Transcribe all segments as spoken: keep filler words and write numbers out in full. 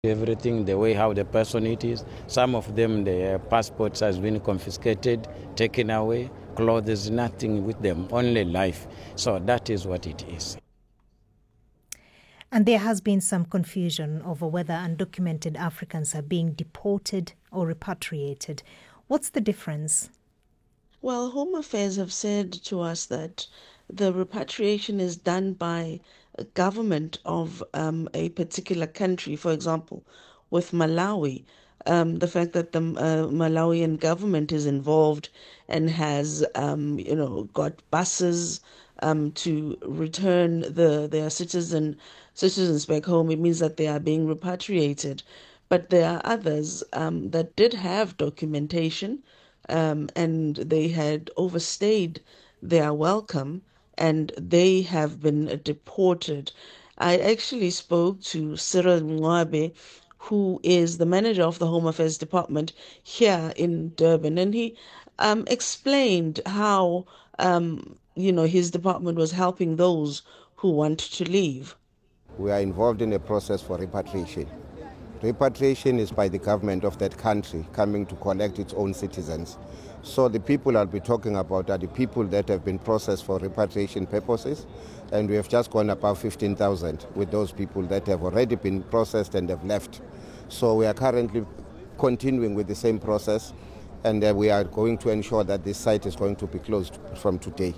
Everything, the way how the person it is. Some of them, their passports has been confiscated, taken away, clothes, nothing with them, only life. So that is what it is. And there has been some confusion over whether undocumented Africans are being deported or repatriated. What's the difference? Well, Home Affairs have said to us that the repatriation is done by a government of um, a particular country. For example, with Malawi, um, the fact that the uh, Malawian government is involved and has, um, you know, got buses um, to return the their citizen citizens back home, it means that they are being repatriated. But there are others um, that did have documentation um, and they had overstayed their welcome and they have been deported. I actually spoke to Cyril Mwabe, who is the manager of the Home Affairs Department here in Durban, and he um, explained how um, you know his department was helping those who want to leave. We are involved in a process for repatriation. Repatriation is by the government of that country coming to collect its own citizens. So the people I'll be talking about are the people that have been processed for repatriation purposes, and we have just gone above fifteen thousand with those people that have already been processed and have left. So we are currently continuing with the same process, and uh, we are going to ensure that this site is going to be closed from today.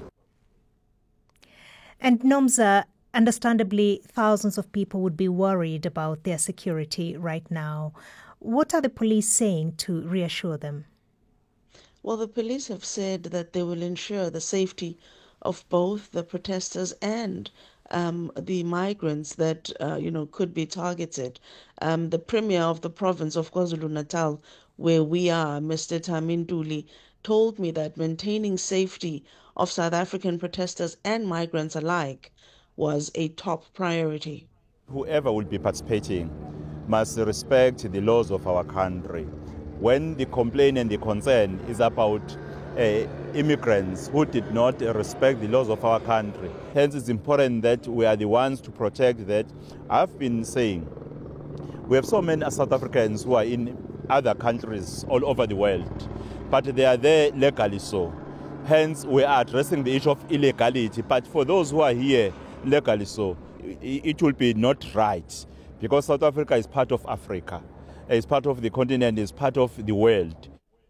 And Nomsa, understandably, thousands of people would be worried about their security right now. What are the police saying to reassure them? Well, the police have said that they will ensure the safety of both the protesters and um, the migrants that uh, you know could be targeted. Um, the premier of the province of KwaZulu-Natal, where we are, Mister Taminduli, told me that maintaining safety of South African protesters and migrants alike was a top priority. Whoever will be participating must respect the laws of our country. When the complaint and the concern is about uh, immigrants who did not respect the laws of our country, hence it's important that we are the ones to protect that. I've been saying we have so many South Africans who are in other countries all over the world, but they are there legally so. Hence, we are addressing the issue of illegality, but for those who are here legally so, it will be not right, because South Africa is part of Africa. It's part of the continent, it's part of the world.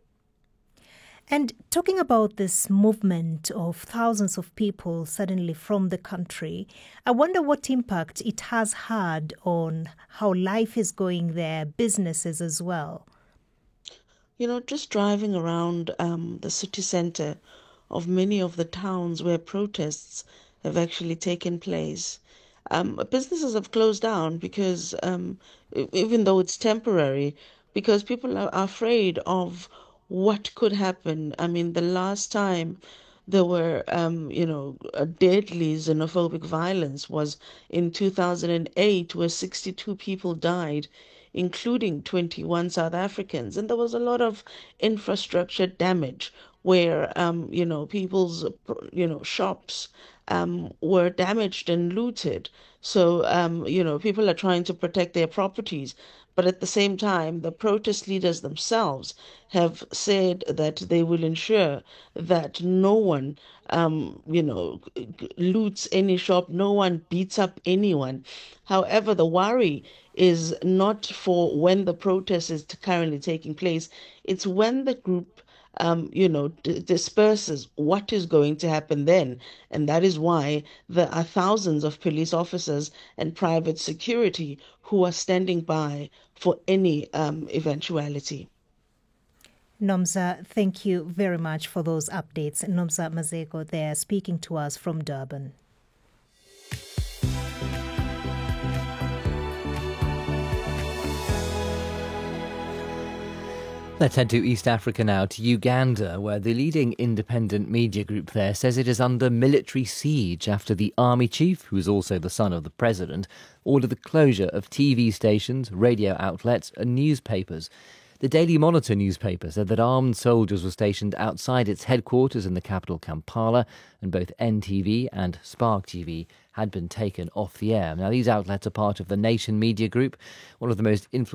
And talking about this movement of thousands of people suddenly from the country, I wonder what impact it has had on how life is going there, businesses as well. You know, just driving around um, the city center of many of the towns where protests have actually taken place, Um, businesses have closed down because um, even though it's temporary, because people are afraid of what could happen. I mean, the last time there were, um, you know, deadly xenophobic violence was in two thousand eight, where sixty-two people died, including twenty-one South Africans. And there was a lot of infrastructure damage where, um, you know, people's, you know, shops um, were damaged and looted. So, um, you know, people are trying to protect their properties. But at the same time, the protest leaders themselves have said that they will ensure that no one, um, you know, loots any shop, no one beats up anyone. However, the worry is not for when the protest is currently taking place. It's when the group Um, you know, d- disperses, what is going to happen then. And that is why there are thousands of police officers and private security who are standing by for any um, eventuality. Nomsa, thank you very much for those updates. Nomsa Mazeko there speaking to us from Durban. Let's head to East Africa now, to Uganda, where the leading independent media group there says it is under military siege after the army chief, who is also the son of the president, ordered the closure of T V stations, radio outlets and newspapers. The Daily Monitor newspaper said that armed soldiers were stationed outside its headquarters in the capital Kampala, and both N T V and Spark T V had been taken off the air. Now, these outlets are part of the Nation Media Group, one of the most influential